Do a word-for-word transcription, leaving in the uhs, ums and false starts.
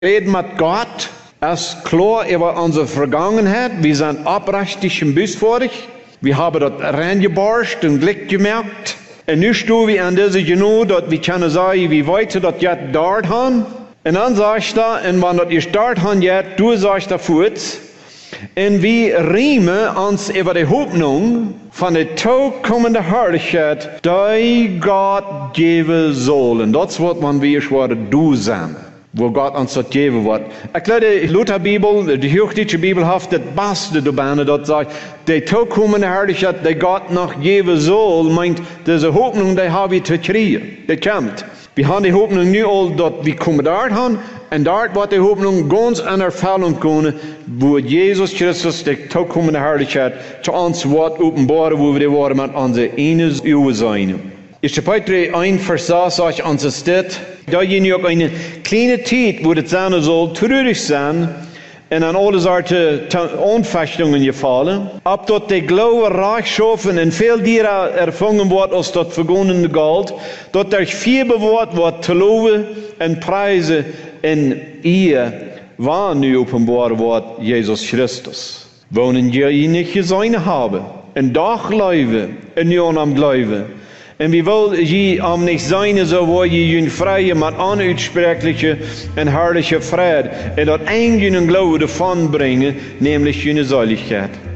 reden mit Gott, es ist klar über unsere Vergangenheit, wir sind abrechtig und böswillig, wir haben das reingebarscht und Glück gemerkt. Und nu stehen wir an dieser Genug, dass wir können sagen, wie weit das jetzt dort haben. Und dann sagst du, und wenn das ihr dort haben jetzt, du sagst da fort, und wir riemen uns über die Hoffnung von der tokommenden Herrlichkeit, die Gott geben soll. Und das wird man wie ich werde du sein, wo Gott uns das geben wird. Ich glaube, die Lutherbibel, die Hochdeutsche Bibel, hat das Beste dabei, das sagt, die tokommende Herrlichkeit, die Gott noch geben soll, meint, diese Hoffnung, die haben wir zu kriegen. Die kommt. Wir haben die Hoffnung nicht all, dass wir kommen dort haben, und dort wird die Hoffnung ganz in Erfüllung kommen, wo Jesus Christus die tokommende Herrlichkeit zu uns wird offenbaren, wo wir die Worte mit unserer eines Augen sein. Erster Petrus eins, Vers sechs sagt uns es steht, da je auch eine kleine Zeit, wo das sein soll, traurig sein, und an alle Sorten Anfechtungen gefallen, ab dort der Glaube reich schaffen und viel dir erfangen wird aus das vergangene Gold, dort euch viel bewahrt wird zu loben und preisen in ihr, wann nu offenbar wird Jesus Christus. Wonen je nicht gesehen haben, und doch leben, und nicht am Glauben. Und wie will je am nicht sein, so wo je jün freie, mit unutsprechliche und herrliche Friede, und das eigenen Glaube davon bringen, nämlich jüne Seligkeit.